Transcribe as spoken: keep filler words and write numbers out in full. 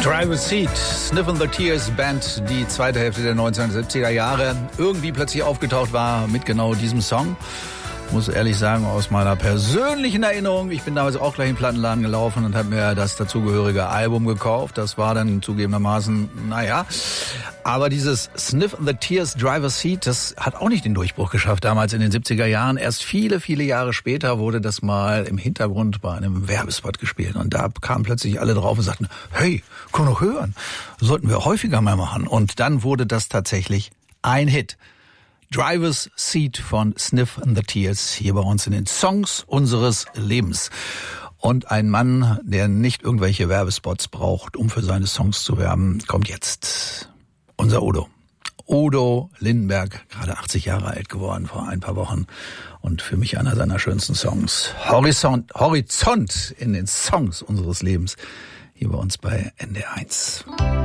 Drive a Seat, Sniff and the Tears Band, die zweite Hälfte der neunzehnhundertsiebziger Jahre, irgendwie plötzlich aufgetaucht war mit genau diesem Song. Muss ehrlich sagen, aus meiner persönlichen Erinnerung, ich bin damals auch gleich in den Plattenladen gelaufen und habe mir das dazugehörige Album gekauft. Das war dann zugegebenermaßen, naja, aber dieses Sniff and the Tears Drive a Seat, das hat auch nicht den Durchbruch geschafft damals in den siebziger Jahren. Erst viele, viele Jahre später wurde das mal im Hintergrund bei einem Werbespot gespielt und da kamen plötzlich alle drauf und sagten, hey, komm doch hören, sollten wir häufiger mal machen. Und dann wurde das tatsächlich ein Hit. Driver's Seat von Sniff and the Tears, hier bei uns in den Songs unseres Lebens. Und ein Mann, der nicht irgendwelche Werbespots braucht, um für seine Songs zu werben, kommt jetzt. Unser Udo. Udo Lindenberg, gerade achtzig Jahre alt geworden vor ein paar Wochen. Und für mich einer seiner schönsten Songs. Horizont, Horizont in den Songs unseres Lebens. Hier bei uns bei N D R eins.